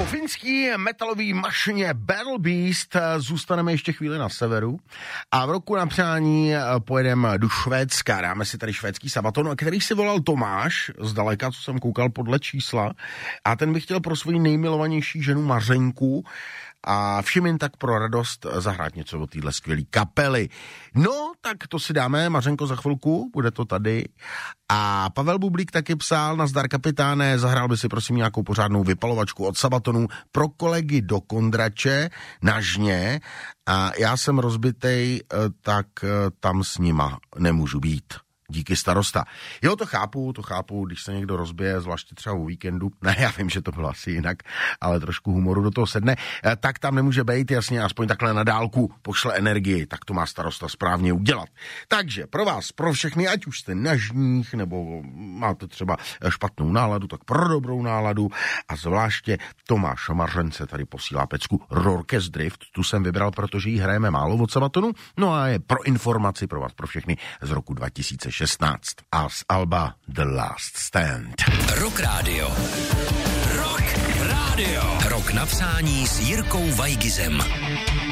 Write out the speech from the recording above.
finský metalový mašině Battle Beast zůstaneme ještě chvíli na severu a v roku na přání pojedeme do Švédska. Dáme si tady švédský Sabaton, který si volal Tomáš, zdaleka, co jsem koukal podle čísla, a ten by chtěl pro svoji nejmilovanější ženu Mařenku a všem jen tak pro radost zahrát něco od téhle skvělý kapely. No, tak to si dáme, Mařenko, za chvilku, bude to tady. A Pavel Bublík taky psal: nazdar kapitáne, zahrál by si prosím nějakou pořádnou vypalovačku od Sabatonu pro kolegy do Kondrače na Žně a já jsem rozbitej, tak tam s nima nemůžu být. Díky, starosta. Jo, to chápu, když se někdo rozbije, zvláště třeba o víkendu, ne, já vím, že to bylo asi jinak, ale trošku humoru do toho sedne, tak tam nemůže být, jasně, aspoň takhle na dálku pošle energii, tak to má starosta správně udělat. Takže pro vás, pro všechny, ať už jste na Žních, nebo máte třeba špatnou náladu, tak pro dobrou náladu a zvláště Tomáš Mařence tady posílá pecku Rorkes Drift, tu jsem vybral, protože jí hrajeme málo od Sabatonu, no a je pro informaci pro vás, pro všechny z roku 2016 a z alba The Last Stand. Rock Radio. Rock Radio. Rock na přání s Jirkou Vajgizem.